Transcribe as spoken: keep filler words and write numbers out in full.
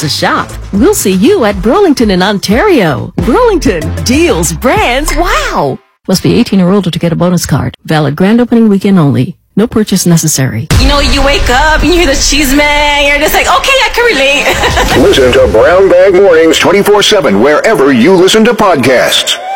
to shop. We'll see you at Burlington in Ontario. Burlington, deals, brands, wow! Must be eighteen or older to get a bonus card. Valid grand opening weekend only. No purchase necessary. You know, you wake up and you hear the cheese man, you're just like, okay, I can relate. Listen to Brown Bag Mornings twenty-four seven wherever you listen to podcasts.